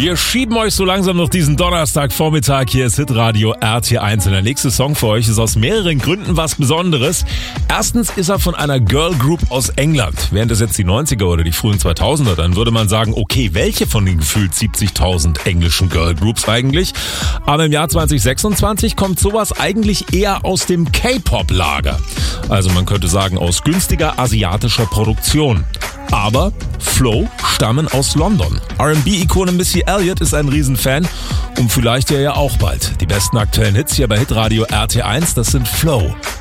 Wir schieben euch so langsam noch diesen Donnerstagvormittag. Hier ist Hitradio RT1. Und der nächste Song für euch ist aus mehreren Gründen was Besonderes. Erstens ist er von einer Girl Group aus England. Wären das jetzt die 90er oder die frühen 2000er, dann würde man sagen, okay, welche von den gefühlt 70.000 englischen Girl Groups eigentlich? Aber im Jahr 2026 kommt sowas eigentlich eher aus dem K-Pop-Lager. Also man könnte sagen, aus günstiger asiatischer Produktion. Aber Flow stammen aus London. R&B-Ikone Missy Elliott ist ein Riesenfan und vielleicht ja auch bald. Die besten aktuellen Hits hier bei Hitradio RT1, das sind Flow